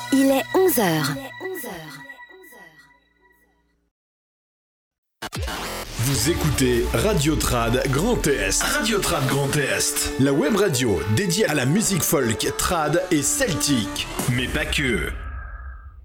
Il est 11h. Vous écoutez Radio Trad Grand Est. Radio Trad Grand Est. La web radio dédiée à la musique folk, trad et celtique. Mais pas que.